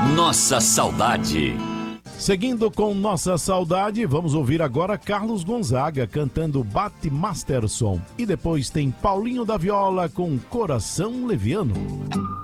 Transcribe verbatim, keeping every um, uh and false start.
Nossa Saudade. Seguindo com Nossa Saudade, vamos ouvir agora Carlos Gonzaga cantando Bate Masterson. E depois tem Paulinho da Viola com Coração Leviano.